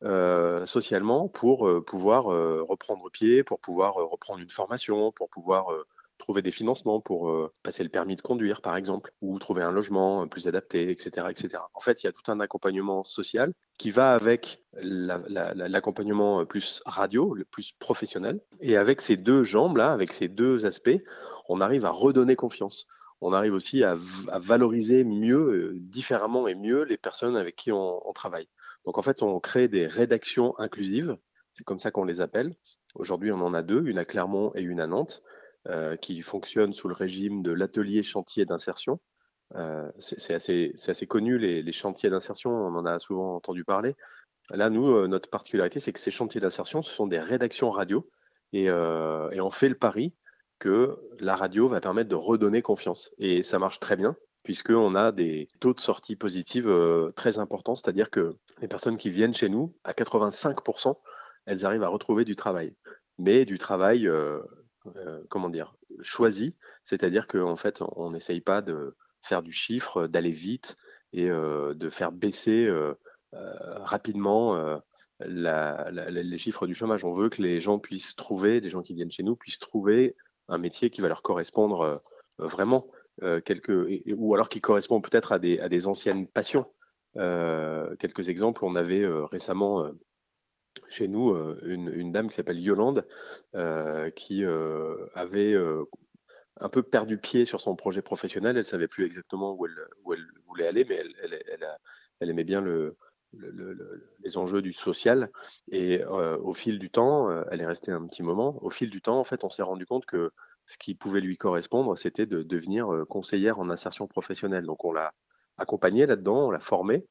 socialement pour pouvoir reprendre pied, pour pouvoir reprendre une formation, pour pouvoir trouver des financements pour passer le permis de conduire, par exemple, ou trouver un logement plus adapté, etc., etc. En fait, il y a tout un accompagnement social qui va avec l'accompagnement plus radio, le plus professionnel. Et avec ces deux jambes-là, avec ces deux aspects, on arrive à redonner confiance. On arrive aussi à valoriser mieux, différemment et mieux les personnes avec qui on travaille. Donc en fait, on crée des rédactions inclusives, c'est comme ça qu'on les appelle. Aujourd'hui, on en a deux, une à Clermont et une à Nantes, qui fonctionnent sous le régime de l'atelier chantier d'insertion. C'est assez connu, les chantiers d'insertion, on en a souvent entendu parler. Là, nous, notre particularité, c'est que ces chantiers d'insertion, ce sont des rédactions radio, et on fait le pari que la radio va permettre de redonner confiance. Et ça marche très bien, puisqu'on a des taux de sortie positive très importants, c'est-à-dire que les personnes qui viennent chez nous, à 85%, elles arrivent à retrouver du travail. Mais du travail, comment dire, choisi, c'est-à-dire qu'en fait, on n'essaye pas de faire du chiffre, d'aller vite et de faire baisser rapidement les chiffres du chômage. On veut que les gens puissent trouver, les gens qui viennent chez nous puissent trouver un métier qui va leur correspondre vraiment, ou alors qui correspond peut-être à des anciennes passions. Quelques exemples, on avait récemment chez nous une dame qui s'appelle Yolande, qui avait un peu perdu pied sur son projet professionnel. Elle savait plus exactement où elle voulait aller, mais elle aimait bien les enjeux du social. Et au fil du temps, elle est restée un petit moment. Au fil du temps, en fait, on s'est rendu compte que ce qui pouvait lui correspondre, c'était de devenir conseillère en insertion professionnelle. Donc on l'a accompagnée là-dedans, on l'a formée.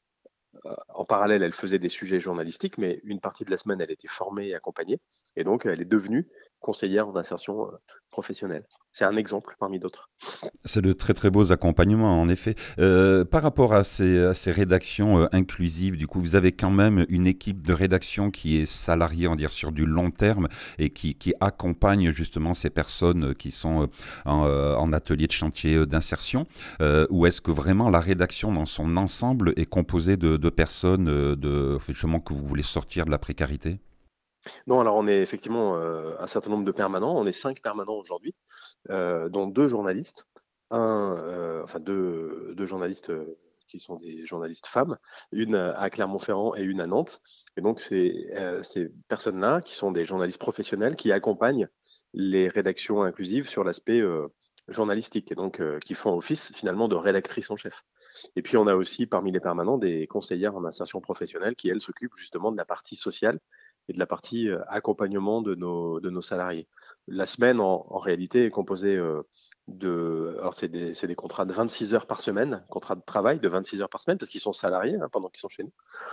En parallèle, elle faisait des sujets journalistiques, mais une partie de la semaine, elle était formée et accompagnée. Et donc, elle est devenue conseillère en insertion professionnelle. C'est un exemple parmi d'autres. C'est de très très beaux accompagnements, en effet. Par rapport à ces rédactions inclusives, du coup, vous avez quand même une équipe de rédaction qui est salariée, on va dire, sur du long terme et qui accompagne justement ces personnes qui sont en atelier de chantier d'insertion. Ou est-ce que vraiment la rédaction dans son ensemble est composée de personnes justement que vous voulez sortir de la précarité? Non, alors on est effectivement un certain nombre de permanents. On est 5 permanents aujourd'hui, dont deux journalistes. Deux journalistes qui sont des journalistes femmes, une à Clermont-Ferrand et une à Nantes. Et donc, c'est ces personnes-là, qui sont des journalistes professionnels, qui accompagnent les rédactions inclusives sur l'aspect journalistique, et donc qui font office finalement de rédactrice en chef. Et puis, on a aussi parmi les permanents des conseillères en insertion professionnelle qui, elles, s'occupent justement de la partie sociale et de la partie accompagnement de nos salariés. La semaine, en réalité, est composée alors c'est des contrats de 26 heures par semaine, contrats de travail de 26 heures par semaine, parce qu'ils sont salariés pendant qu'ils sont chez nous.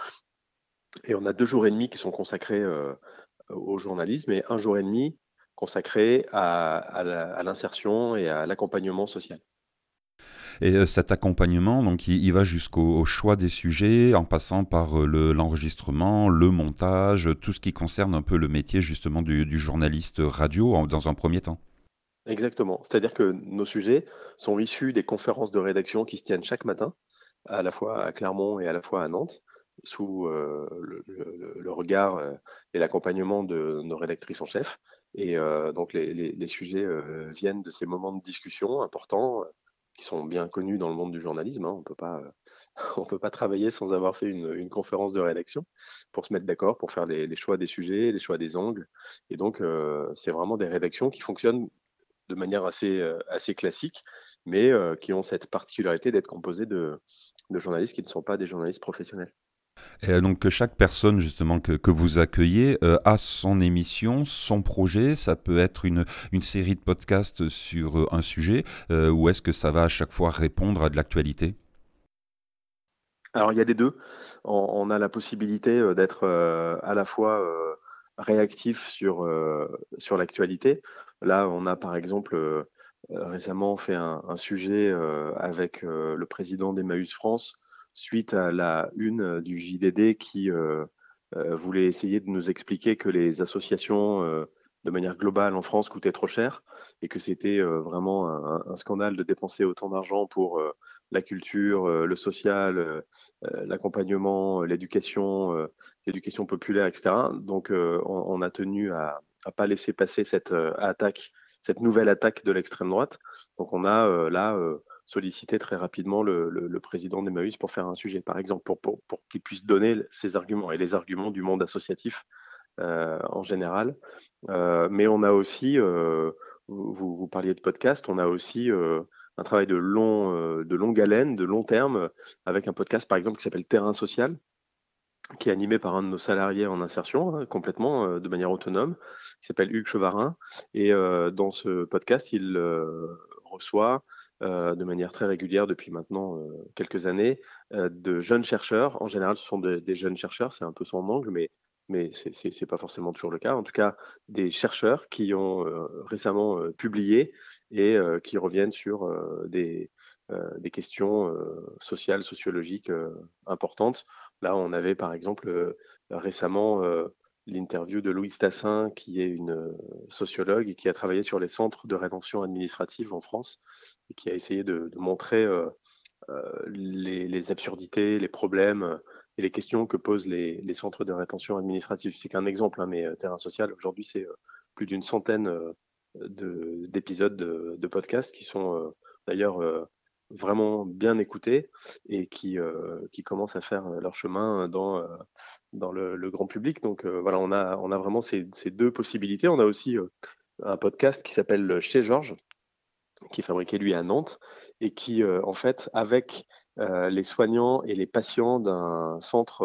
Et on a 2 jours et demi qui sont consacrés au journalisme et un jour et demi consacré à l'insertion et à l'accompagnement social. Et cet accompagnement, donc, il va jusqu'au au choix des sujets, en passant par l'enregistrement, le montage, tout ce qui concerne un peu le métier justement du journaliste radio dans un premier temps. Exactement. C'est-à-dire que nos sujets sont issus des conférences de rédaction qui se tiennent chaque matin, à la fois à Clermont et à la fois à Nantes, sous le regard et l'accompagnement de nos rédactrices en chef. Et donc les sujets viennent de ces moments de discussion importants qui sont bien connus dans le monde du journalisme, hein. On peut pas, on peut pas travailler sans avoir fait une conférence de rédaction pour se mettre d'accord, pour faire les choix des sujets, les choix des angles. Et donc, c'est vraiment des rédactions qui fonctionnent de manière assez classique, mais qui ont cette particularité d'être composées de journalistes qui ne sont pas des journalistes professionnels. Et donc que chaque personne justement que vous accueillez a son émission, son projet. Ça peut être une série de podcasts sur un sujet, ou est-ce que ça va à chaque fois répondre à de l'actualité? Alors il y a des deux. On a la possibilité d'être à la fois réactif sur l'actualité. Là, on a par exemple récemment fait un sujet avec le président d'Emmaüs France suite à la une du JDD qui voulait essayer de nous expliquer que les associations de manière globale en France coûtaient trop cher et que c'était vraiment un scandale de dépenser autant d'argent la culture, le social, l'accompagnement, l'éducation populaire, etc. Donc, on a tenu à pas laisser passer cette nouvelle attaque de l'extrême droite. Donc, on a là sollicité très rapidement le président d'Emmaüs pour faire un sujet, par exemple, pour qu'il puisse donner ses arguments et les arguments du monde associatif en général. Mais on a aussi, vous parliez de podcast, on a aussi un travail de longue haleine, de long terme, avec un podcast par exemple qui s'appelle Terrain Social, qui est animé par un de nos salariés en insertion, hein, complètement de manière autonome, qui s'appelle Hugues Chevarin. Et dans ce podcast, il reçoit de manière très régulière depuis maintenant quelques années de jeunes chercheurs. En général, ce sont des jeunes chercheurs, c'est un peu son angle, mais c'est pas forcément toujours le cas. En tout cas, des chercheurs qui ont récemment publié et qui reviennent sur des questions sociales, sociologiques importantes. Là, on avait par exemple récemment l'interview de Louise Tassin, qui est une sociologue et qui a travaillé sur les centres de rétention administrative en France et qui a essayé de montrer les absurdités, les problèmes et les questions que posent les centres de rétention administrative. C'est qu'un exemple, hein, mais Terrain Social, aujourd'hui, c'est plus d'une centaine d'épisodes de podcasts qui sont d'ailleurs vraiment bien écoutés et qui commencent à faire leur chemin dans le grand public. Donc voilà, on a vraiment ces deux possibilités. On a aussi un podcast qui s'appelle Chez Georges, qui est fabriqué lui à Nantes et qui en fait avec les soignants et les patients d'un centre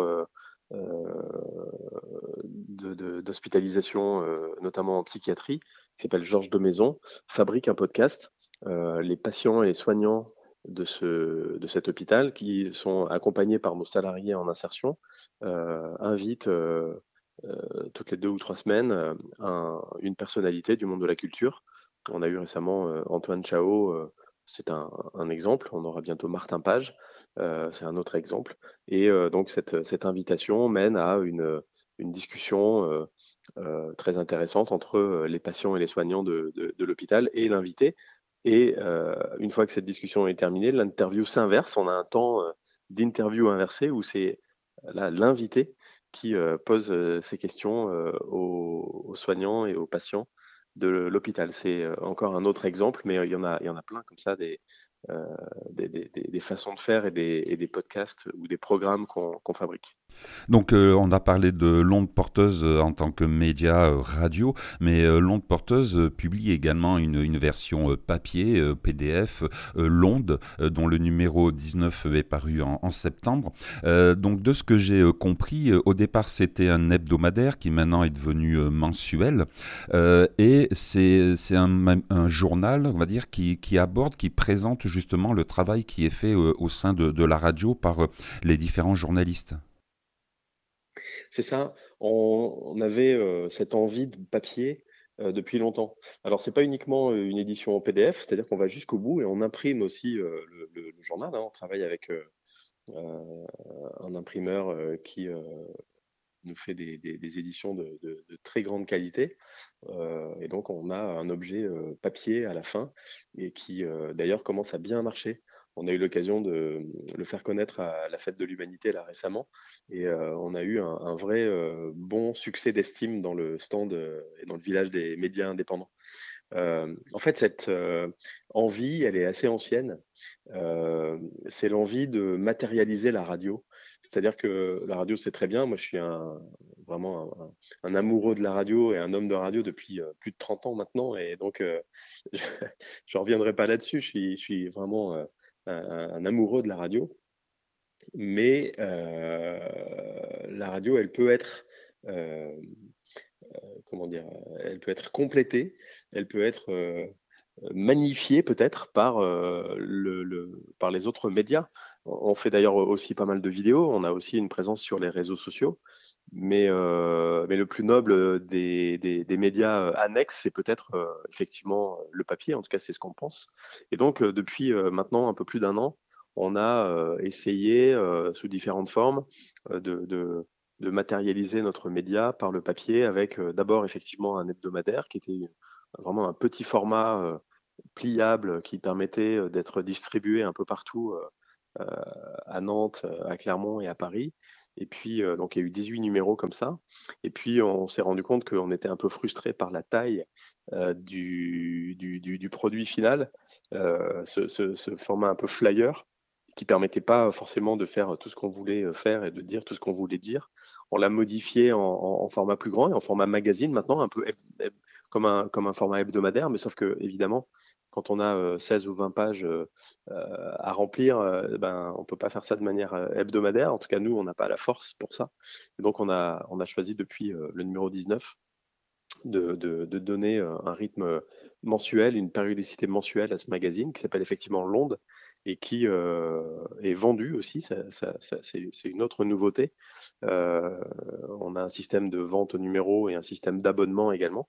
d'hospitalisation, notamment en psychiatrie, qui s'appelle Georges de Maison, fabrique un podcast. Les patients et les soignants de cet hôpital, qui sont accompagnés par nos salariés en insertion, invitent toutes les 2 ou 3 semaines une personnalité du monde de la culture. On a eu récemment Antoine Chao, c'est un exemple. On aura bientôt Martin Page, c'est un autre exemple. Et donc cette invitation mène à une discussion très intéressante entre les patients et les soignants de l'hôpital et l'invité. Et une fois que cette discussion est terminée, l'interview s'inverse. On a un temps d'interview inversé où c'est là l'invité qui pose ces questions aux soignants et aux patients de l'hôpital. C'est encore un autre exemple, mais il y en a plein comme ça, euh, des façons de faire et des podcasts ou des programmes qu'on fabrique. Donc on a parlé de l'onde porteuse en tant que média radio, mais l'onde porteuse publie également une version papier, PDF, l'onde, dont le numéro 19 est paru en septembre. Donc de ce que j'ai compris, au départ c'était un hebdomadaire qui maintenant est devenu mensuel, et c'est un journal, on va dire, qui aborde, qui présente justement le travail qui est fait au sein de la radio par les différents journalistes. C'est ça, on avait cette envie de papier depuis longtemps. Alors, c'est pas uniquement une édition en PDF, c'est-à-dire qu'on va jusqu'au bout et on imprime aussi le journal, hein. On travaille avec un imprimeur qui nous fait des éditions de très grande qualité. Et donc, on a un objet papier à la fin et qui, d'ailleurs, commence à bien marcher. On a eu l'occasion de le faire connaître à la Fête de l'Humanité là récemment et on a eu un vrai bon succès d'estime dans le stand et dans le village des médias indépendants. En fait, cette envie, elle est assez ancienne. C'est l'envie de matérialiser la radio. C'est-à-dire que la radio, c'est très bien. Moi, je suis vraiment un amoureux de la radio et un homme de radio depuis plus de 30 ans maintenant. Et donc, je ne reviendrai pas là-dessus. Je suis vraiment un amoureux de la radio. Mais la radio, elle peut être euh, comment dire, elle peut être complétée, elle peut être magnifiée peut-être par, par les autres médias. On fait d'ailleurs aussi pas mal de vidéos, on a aussi une présence sur les réseaux sociaux, mais le plus noble des médias annexes, c'est peut-être effectivement le papier, en tout cas c'est ce qu'on pense. Et donc depuis maintenant un peu plus d'un an, on a essayé sous différentes formes de matérialiser notre média par le papier avec d'abord effectivement un hebdomadaire qui était vraiment un petit format pliable qui permettait d'être distribué un peu partout à Nantes, à Clermont et à Paris. Et puis, donc, il y a eu 18 numéros comme ça. Et puis, on s'est rendu compte qu'on était un peu frustré par la taille du produit final, ce format un peu flyer qui permettait pas forcément de faire tout ce qu'on voulait faire et de dire tout ce qu'on voulait dire. On l'a modifié en format plus grand et en format magazine maintenant, un peu comme un format hebdomadaire, mais sauf que évidemment, quand on a 16 ou 20 pages à remplir, ben, on peut pas faire ça de manière hebdomadaire. En tout cas, nous, on n'a pas la force pour ça. Et donc, on a choisi depuis le numéro 19 de donner un rythme mensuel, une périodicité mensuelle à ce magazine qui s'appelle effectivement L'Onde et qui est vendu aussi. C'est une autre nouveauté. Euh, on a un système de vente au numéro et un système d'abonnement également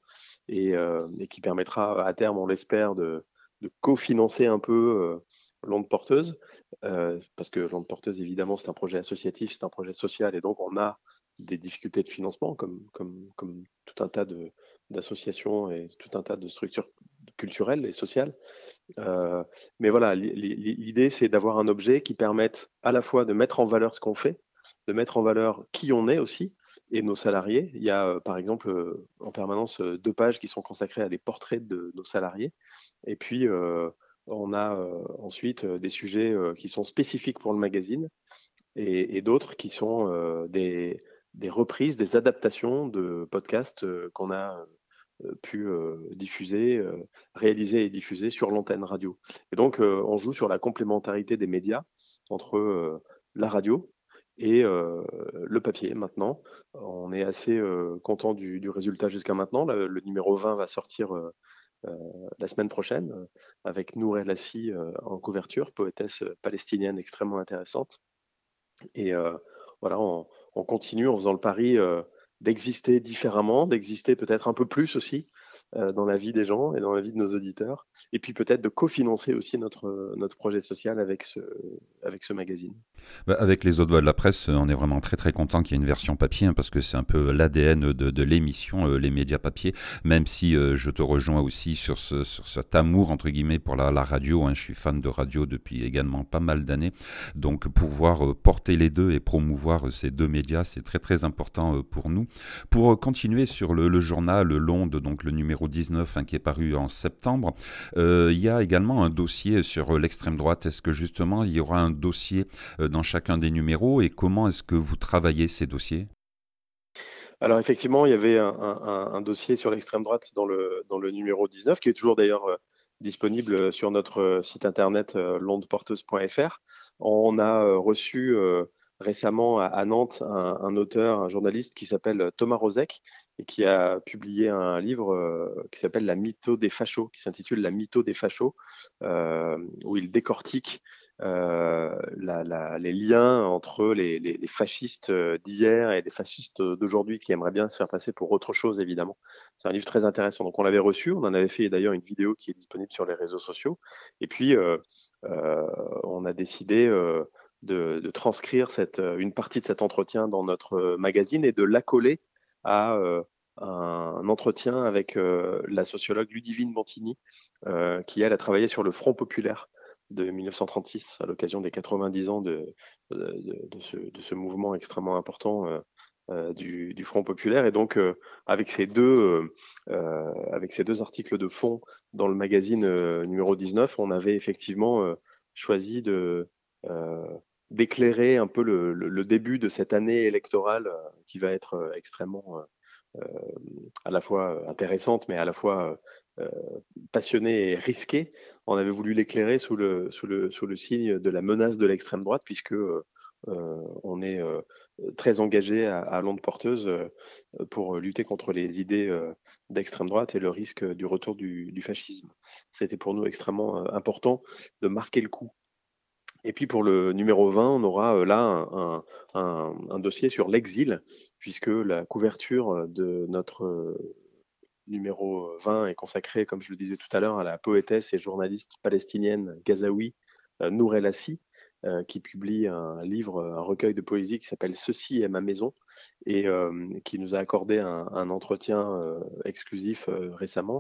et qui permettra à terme, on l'espère, de cofinancer un peu L'Onde Porteuse parce que L'Onde Porteuse, évidemment, c'est un projet associatif, c'est un projet social et donc on a des difficultés de financement comme tout un tas d'associations et tout un tas de structures culturelles et sociales. Euh, mais voilà, l'idée, c'est d'avoir un objet qui permette à la fois de mettre en valeur ce qu'on fait, de mettre en valeur qui on est aussi et nos salariés. Il y a par exemple en permanence 2 pages qui sont consacrées à des portraits de nos salariés. Et puis on a ensuite des sujets qui sont spécifiques pour le magazine et d'autres qui sont des reprises, des adaptations de podcasts qu'on a pu diffuser, réaliser et diffuser sur l'antenne radio. Et donc, on joue sur la complémentarité des médias entre la radio et le papier maintenant. On est assez content du résultat jusqu'à maintenant. Le numéro 20 va sortir la semaine prochaine avec Nour El Assi en couverture, poétesse palestinienne extrêmement intéressante. Et voilà, on continue en faisant le pari d'exister différemment, d'exister peut-être un peu plus aussi dans la vie des gens et dans la vie de nos auditeurs, et puis peut-être de cofinancer aussi notre projet social avec ce magazine. Bah, avec les autres voix de la presse, on est vraiment très très content qu'il y ait une version papier hein, parce que c'est un peu l'ADN de l'émission, les médias papier. Même si je te rejoins aussi sur cet amour entre guillemets pour la radio. Hein, je suis fan de radio depuis également pas mal d'années. Donc pouvoir porter les deux et promouvoir ces deux médias, c'est très très important pour nous. Pour continuer sur le journal L'Onde, donc le numéro 19 hein, qui est paru en septembre, il y a également un dossier sur l'extrême droite. Est-ce que justement il y aura un dossier dans chacun des numéros et comment est-ce que vous travaillez ces dossiers? Alors effectivement, il y avait un dossier sur l'extrême droite dans le numéro 19, qui est toujours d'ailleurs disponible sur notre site internet londeporteuse.fr. On a reçu récemment à Nantes un auteur, un journaliste qui s'appelle Thomas Rozek et qui a publié un livre qui s'appelle La mytho des fachos, qui s'intitule La mytho des fachos, où il décortique les liens entre les fascistes d'hier et les fascistes d'aujourd'hui qui aimeraient bien se faire passer pour autre chose, évidemment. C'est un livre très intéressant. Donc, on l'avait reçu. On en avait fait d'ailleurs une vidéo qui est disponible sur les réseaux sociaux. Et puis, on a décidé de transcrire une partie de cet entretien dans notre magazine et de l'accoler à un entretien avec la sociologue Ludivine Montini, qui, elle, a travaillé sur le Front populaire de 1936 à l'occasion des 90 ans de ce mouvement extrêmement important du Front populaire. Et donc, avec avec ces deux articles de fond dans le magazine numéro 19, on avait effectivement choisi euh, d'éclairer un peu le début de cette année électorale qui va être extrêmement à la fois intéressante, mais à la fois passionnée et risquée. On avait voulu l'éclairer sous le signe de la menace de l'extrême droite, puisque on est très engagé L'Onde Porteuse pour lutter contre les idées d'extrême droite et le risque du retour du fascisme. C'était pour nous extrêmement important de marquer le coup. Et puis pour le numéro 20, on aura là un dossier sur l'exil, puisque la couverture de notre numéro 20 est consacrée, comme je le disais tout à l'heure, à la poétesse et journaliste palestinienne gazaoui Nour El Assi, qui publie un livre, un recueil de poésie qui s'appelle Ceci est ma maison, et qui nous a accordé un entretien exclusif récemment.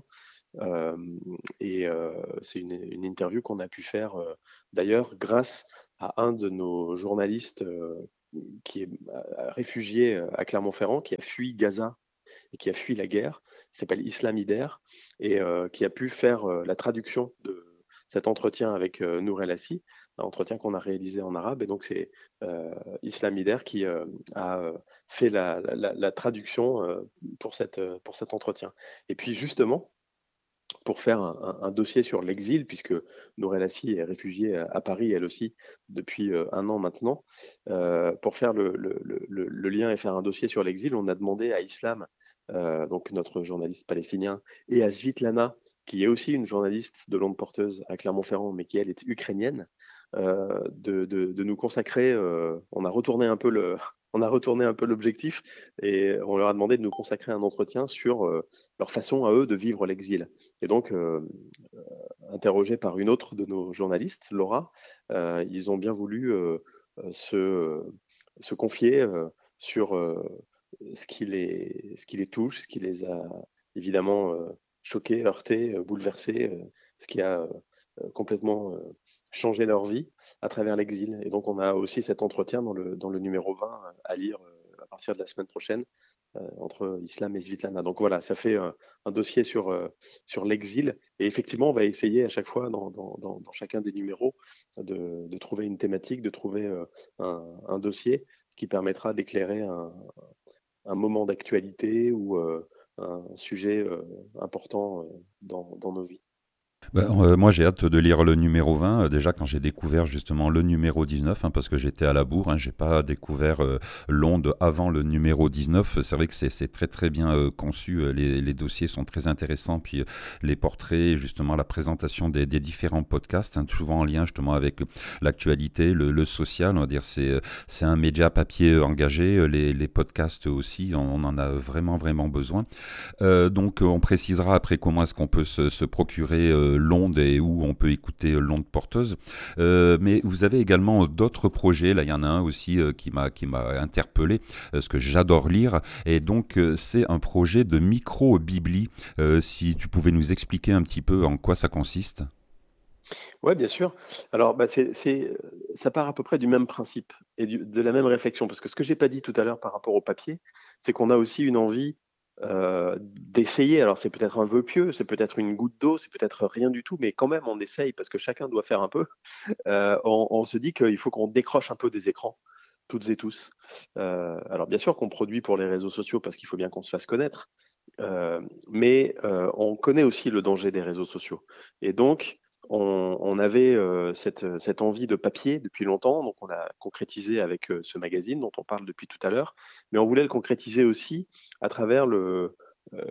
C'est une interview qu'on a pu faire d'ailleurs grâce à un de nos journalistes qui est réfugié à Clermont-Ferrand, qui a fui Gaza et qui a fui la guerre, qui s'appelle Islam Ider, et qui a pu faire la traduction de cet entretien avec Nour El Hassi, un entretien qu'on a réalisé en arabe. Et donc, c'est Islam Ider qui a fait la traduction pour cet entretien. Et puis, justement, pour faire un dossier sur l'exil, puisque Nour El Hassi est réfugiée à Paris, elle aussi, depuis un an maintenant. Pour faire le lien et faire un dossier sur l'exil, on a demandé à Islam, donc notre journaliste palestinien, et à Svitlana, qui est aussi une journaliste de Longue Porteuse à Clermont-Ferrand, mais qui elle est ukrainienne, de nous consacrer. On a retourné un peu on a retourné un peu l'objectif et on leur a demandé de nous consacrer un entretien sur leur façon à eux de vivre l'exil. Et donc, interrogés par une autre de nos journalistes, Laura, ils ont bien voulu se confier sur ce qui les touche, ce qui les a évidemment choqués, heurtés, bouleversés, ce qui a complètement changé leur vie à travers l'exil. Et donc, on a aussi cet entretien dans le numéro 20 à lire à partir de la semaine prochaine entre Islam et Svitlana. Donc voilà, ça fait un dossier sur l'exil. Et effectivement, on va essayer à chaque fois dans chacun des numéros de trouver une thématique, de trouver un dossier qui permettra d'éclairer un moment d'actualité ou un sujet important dans nos vies. Moi, j'ai hâte de lire le numéro 20. Déjà, quand j'ai découvert justement le numéro 19, parce que j'étais à la bourre, j'ai pas découvert l'onde avant le numéro 19. C'est vrai que c'est très très bien conçu. Les dossiers sont très intéressants. Puis les portraits, justement, la présentation des différents podcasts, souvent en lien justement avec l'actualité, le social. On va dire c'est un média papier engagé. Les podcasts aussi, on en a vraiment vraiment besoin. Donc on précisera après comment est-ce qu'on peut se procurer l'onde et où on peut écouter l'onde porteuse. Mais vous avez également d'autres projets. Là, il y en a un aussi qui m'a interpellé, ce que j'adore lire. Et donc c'est un projet de micro-bibli. Si tu pouvais nous expliquer un petit peu en quoi ça consiste. Ouais, bien sûr. Alors, bah, ça part à peu près du même principe et de la même réflexion. Parce que ce que j'ai pas dit tout à l'heure par rapport au papier, c'est qu'on a aussi une envie d'essayer. Alors, c'est peut-être un vœu pieux, c'est peut-être une goutte d'eau, c'est peut-être rien du tout, mais quand même, on essaye parce que chacun doit faire un peu. On se dit qu'il faut qu'on décroche un peu des écrans, toutes et tous. Alors, bien sûr qu'on produit pour les réseaux sociaux parce qu'il faut bien qu'on se fasse connaître, mais on connaît aussi le danger des réseaux sociaux. Et donc, on avait cette envie de papier depuis longtemps, donc on l'a concrétisé avec ce magazine dont on parle depuis tout à l'heure, mais on voulait le concrétiser aussi à travers euh,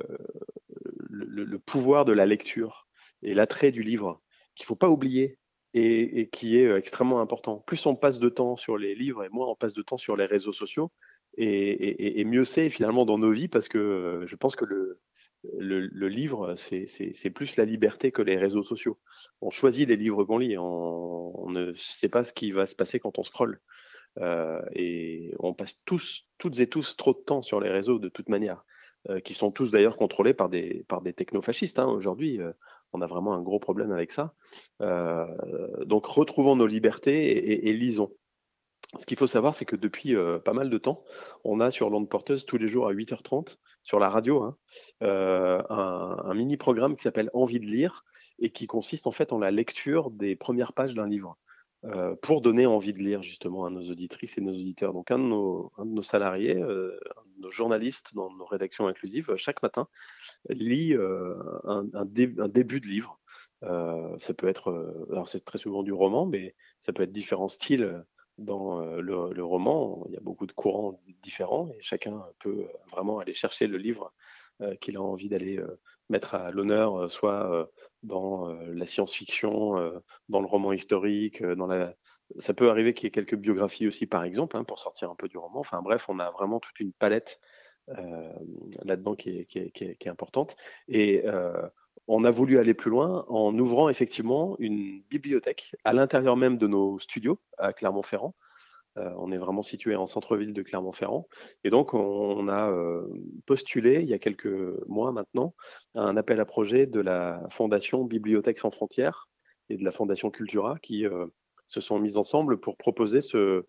le pouvoir de la lecture et l'attrait du livre, qu'il ne faut pas oublier et qui est extrêmement important. Plus on passe de temps sur les livres et moins on passe de temps sur les réseaux sociaux, et mieux c'est finalement dans nos vies parce que je pense que le livre, c'est plus la liberté que les réseaux sociaux. On choisit les livres qu'on lit, on ne sait pas ce qui va se passer quand on scrolle. Et on passe toutes et tous trop de temps sur les réseaux de toute manière, qui sont tous d'ailleurs contrôlés par des technofascistes. Hein. Aujourd'hui, on a vraiment un gros problème avec ça. Donc retrouvons nos libertés et lisons. Ce qu'il faut savoir, c'est que depuis pas mal de temps, on a sur l'onde porteuse tous les jours à 8h30 sur la radio, hein, un mini-programme qui s'appelle Envie de lire et qui consiste en fait en la lecture des premières pages d'un livre pour donner envie de lire justement à nos auditrices et nos auditeurs. Donc un de nos salariés, un de nos journalistes dans nos rédactions inclusives, chaque matin, lit un début de livre. Ça peut être, alors c'est très souvent du roman, mais ça peut être différents styles dans le roman. Il y a beaucoup de courants différents et chacun peut vraiment aller chercher le livre qu'il a envie d'aller mettre à l'honneur, soit dans la science-fiction, dans le roman historique, ça peut arriver qu'il y ait quelques biographies aussi, par exemple, hein, pour sortir un peu du roman. Enfin bref, on a vraiment toute une palette euh, là-dedans qui est importante. Et on a voulu aller plus loin en ouvrant effectivement une bibliothèque à l'intérieur même de nos studios à Clermont-Ferrand, On est vraiment situé en centre-ville de Clermont-Ferrand. Et donc, on a postulé, il y a quelques mois maintenant, un appel à projet de la Fondation Bibliothèques sans frontières et de la Fondation Cultura qui se sont mises ensemble pour proposer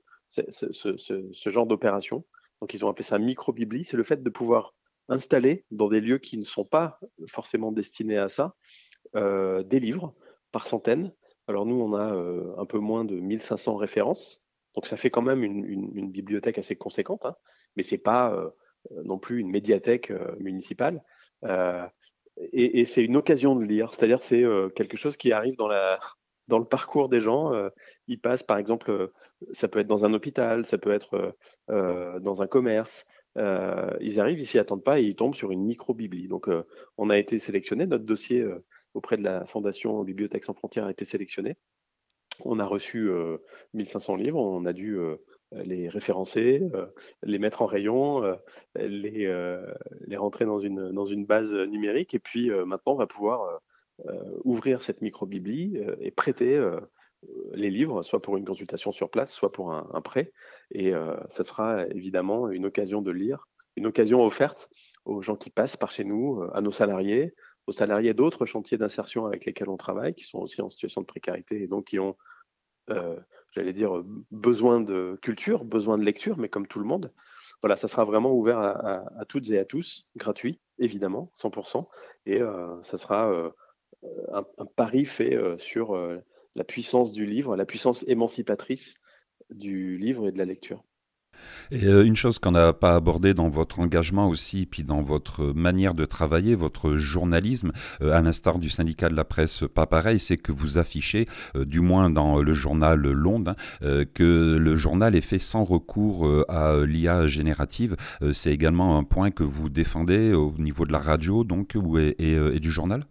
ce genre d'opération. Donc, ils ont appelé ça micro-bibli. C'est le fait de pouvoir installer dans des lieux qui ne sont pas forcément destinés à ça, des livres par centaines. Alors nous, on a un peu moins de 1500 références, donc ça fait quand même une bibliothèque assez conséquente, hein, mais c'est pas non plus une médiathèque municipale. Euh, et c'est une occasion de lire, c'est-à-dire c'est quelque chose qui arrive dans le parcours des gens. Ils passent, par exemple, ça peut être dans un hôpital, ça peut être dans un commerce. Ils arrivent, ils s'y attendent pas et ils tombent sur une micro-bibli. Donc, on a été sélectionné, notre dossier auprès de la Fondation Bibliothèques sans frontières a été sélectionné. On a reçu 1500 livres, on a dû les référencer, les mettre en rayon, les, euh, les rentrer dans une base numérique, et puis maintenant on va pouvoir ouvrir cette micro-bibli et prêter les livres, soit pour une consultation sur place, soit pour un prêt. Et ça sera évidemment une occasion de lire, une occasion offerte aux gens qui passent par chez nous, à nos salariés, aux salariés d'autres chantiers d'insertion avec lesquels on travaille, qui sont aussi en situation de précarité et donc qui ont, euh, j'allais dire, besoin de culture, besoin de lecture, mais comme tout le monde. Voilà, ça sera vraiment ouvert à toutes et à tous, gratuit, évidemment, 100%. Et ça sera un pari fait sur la puissance du livre, la puissance émancipatrice du livre et de la lecture. Et une chose qu'on n'a pas abordée dans votre engagement aussi, puis dans votre manière de travailler, votre journalisme, à l'instar du syndicat de la presse, pas pareil, c'est que vous affichez, du moins dans le journal L'Onde, hein, que le journal est fait sans recours à l'IA générative. C'est également un point que vous défendez au niveau de la radio, donc, et du journal.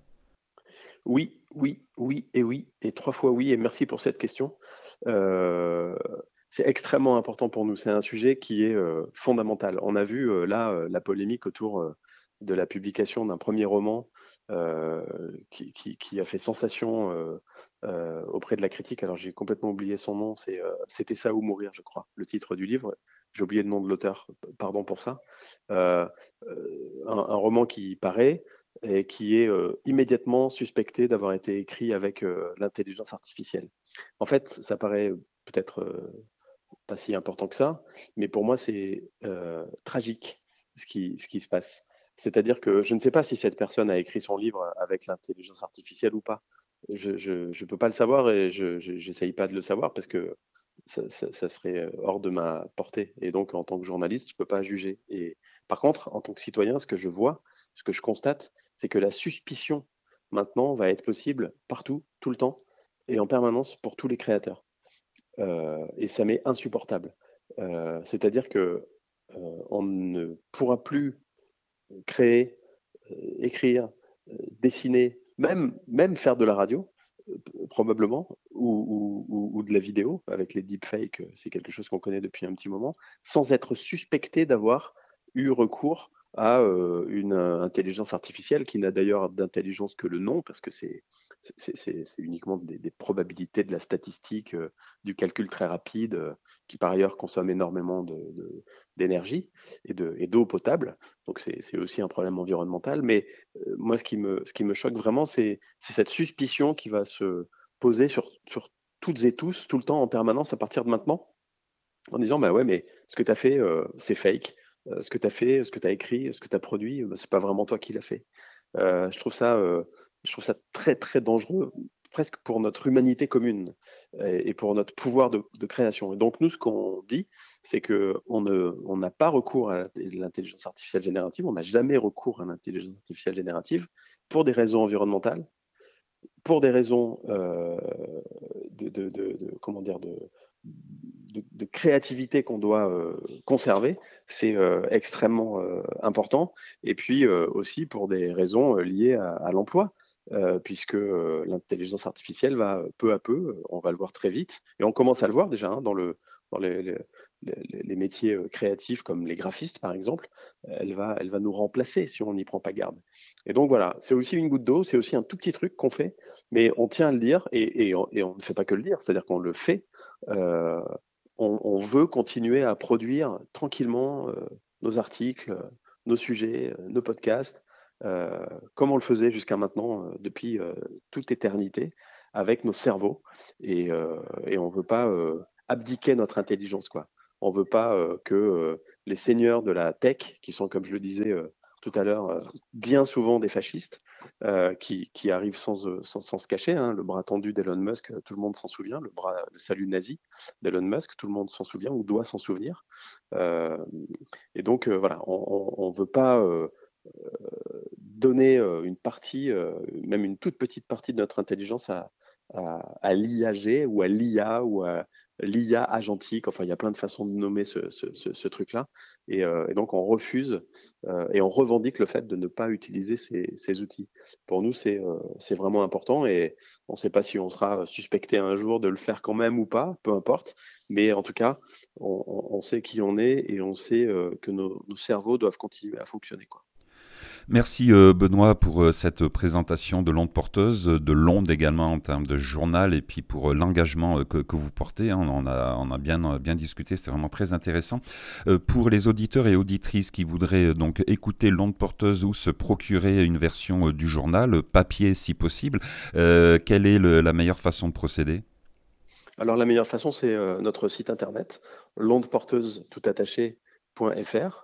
Oui, oui, oui et oui, et trois fois oui, et merci pour cette question. Euh, c'est extrêmement important pour nous, c'est un sujet qui est fondamental. On a vu là la polémique autour de la publication d'un premier roman euh, qui a fait sensation auprès de la critique. Alors j'ai complètement oublié son nom, C'était ça ou mourir, je crois, le titre du livre. J'ai oublié le nom de l'auteur, pardon pour ça. Euh, un roman qui paraît et qui est immédiatement suspecté d'avoir été écrit avec l'intelligence artificielle. En fait, ça paraît peut-être pas si important que ça, mais pour moi, c'est tragique ce qui se passe. C'est-à-dire que je ne sais pas si cette personne a écrit son livre avec l'intelligence artificielle ou pas. Je peux pas le savoir et j'essaye pas de le savoir parce que ça serait hors de ma portée. Et donc, en tant que journaliste, je peux pas juger. Et par contre, en tant que citoyen, ce que je vois, ce que je constate, c'est que la suspicion maintenant va être possible partout, tout le temps et en permanence pour tous les créateurs. Et ça m'est insupportable. C'est-à-dire que on ne pourra plus créer, écrire, dessiner, même faire de la radio, probablement, ou de la vidéo avec les deepfakes, c'est quelque chose qu'on connaît depuis un petit moment, sans être suspecté d'avoir eu recours à une intelligence artificielle qui n'a d'ailleurs d'intelligence que le nom, parce que c'est uniquement des probabilités de la statistique, du calcul très rapide, qui par ailleurs consomme énormément d'énergie et d'eau potable. Donc c'est aussi un problème environnemental. Mais moi, ce qui me choque vraiment, c'est cette suspicion qui va se poser sur toutes et tous, tout le temps, en permanence, à partir de maintenant, en disant, bah ouais, mais ce que tu as fait, c'est fake. Ce que tu as fait, ce que tu as écrit, ce que tu as produit, bah, c'est pas vraiment toi qui l'as fait. Euh, je trouve ça, euh, je trouve ça très, très dangereux, presque pour notre humanité commune et pour notre pouvoir de création. Et donc, nous, ce qu'on dit, c'est on n'a pas recours à l'intelligence artificielle générative, on n'a jamais recours à l'intelligence artificielle générative pour des raisons environnementales, pour des raisons comment dire, de créativité qu'on doit conserver, c'est extrêmement important. Et puis aussi pour des raisons liées à l'emploi, puisque l'intelligence artificielle va peu à peu, on va le voir très vite, et on commence à le voir déjà hein, dans les métiers créatifs comme les graphistes par exemple, elle va nous remplacer si on n'y prend pas garde. Et donc voilà, c'est aussi une goutte d'eau, c'est aussi un tout petit truc qu'on fait, mais on tient à le dire et on ne fait pas que le dire, c'est-à-dire qu'on le fait. Euh, on veut continuer à produire tranquillement nos articles, nos sujets, nos podcasts, comme on le faisait jusqu'à maintenant depuis toute éternité, avec nos cerveaux. Et on ne veut pas abdiquer notre intelligence, quoi. On ne veut pas que les seigneurs de la tech, qui sont, comme je le disais tout à l'heure, bien souvent des fascistes, qui arrivent sans se cacher, hein. Le bras tendu d'Elon Musk, tout le monde s'en souvient, le salut nazi d'Elon Musk, tout le monde s'en souvient ou doit s'en souvenir. Et donc voilà, on ne veut pas donner une partie, même une toute petite partie de notre intelligence à l'IAG ou à l'IA ou à l'IA agentique. Enfin, il y a plein de façons de nommer ce truc-là. Et donc, on refuse et on revendique le fait de ne pas utiliser ces outils. Pour nous, c'est vraiment important et on ne sait pas si on sera suspecté un jour de le faire quand même ou pas, peu importe. Mais en tout cas, on sait qui on est et on sait que nos cerveaux doivent continuer à fonctionner, quoi. Merci Benoît pour cette présentation de l'onde porteuse, de l'onde également en termes de journal et puis pour l'engagement que vous portez. Hein. On a bien discuté, c'était vraiment très intéressant. Pour les auditeurs et auditrices qui voudraient donc écouter l'onde porteuse ou se procurer une version du journal, papier si possible, quelle est la meilleure façon de procéder ? Alors la meilleure façon, c'est notre site internet, londeporteuse.fr,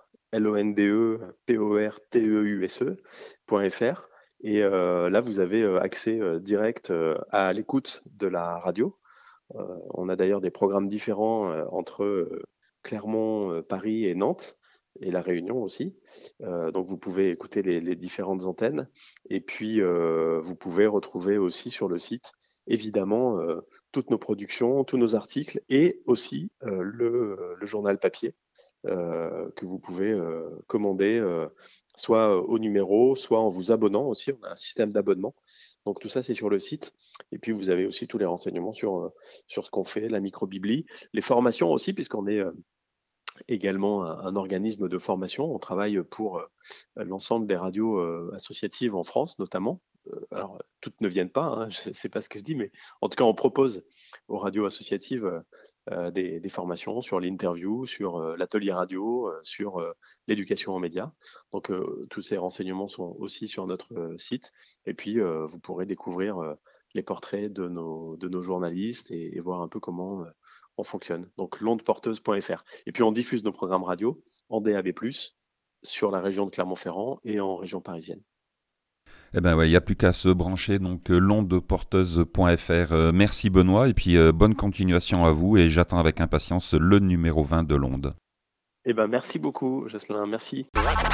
LONDEPORTEUSE.fr. Et là, vous avez accès direct à l'écoute de la radio. On a d'ailleurs des programmes différents entre Clermont, Paris et Nantes, et La Réunion aussi. Donc vous pouvez écouter les différentes antennes. Et puis vous pouvez retrouver aussi sur le site, évidemment, toutes nos productions, tous nos articles et aussi le journal papier que vous pouvez commander soit au numéro, soit en vous abonnant aussi. On a un système d'abonnement. Donc tout ça, c'est sur le site. Et puis vous avez aussi tous les renseignements sur ce qu'on fait, la microbiblie, les formations aussi, puisqu'on est également un organisme de formation. On travaille pour l'ensemble des radios associatives en France, notamment. Alors, toutes ne viennent pas, hein, je ne sais pas ce que je dis, mais en tout cas, on propose aux radios associatives des formations sur l'interview, sur l'atelier radio, sur l'éducation en médias. Donc, tous ces renseignements sont aussi sur notre site. Et puis, vous pourrez découvrir les portraits de nos journalistes et voir un peu comment on fonctionne. Donc, londeporteuse.fr. Et puis, on diffuse nos programmes radio en DAB+, sur la région de Clermont-Ferrand et en région parisienne. Eh ben ouais, il n'y a plus qu'à se brancher, donc londeporteuse.fr. Merci Benoît, et puis bonne continuation à vous, et j'attends avec impatience le numéro 20 de l'onde. Eh ben merci beaucoup, Jocelyn, merci.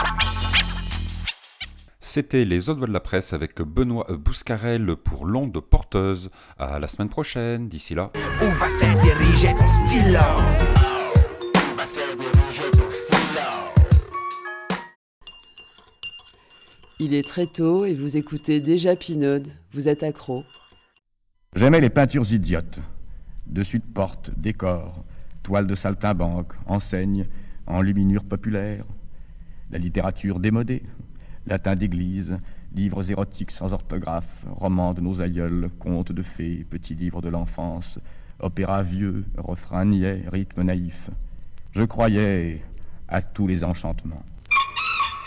C'était les Autres Voix de la Presse avec Benoît Bouscarel pour l'onde porteuse. À la semaine prochaine, d'ici là. Où va se diriger ton stylo? Il est très tôt et vous écoutez déjà Pinode, vous êtes accro. J'aimais les peintures idiotes. Dessus de porte, décor, toile de saltimbanque, enseigne, enluminure populaire. La littérature démodée, latin d'église, livres érotiques sans orthographe, romans de nos aïeuls, contes de fées, petits livres de l'enfance, opéra vieux, refrain niais, rythme naïf. Je croyais à tous les enchantements.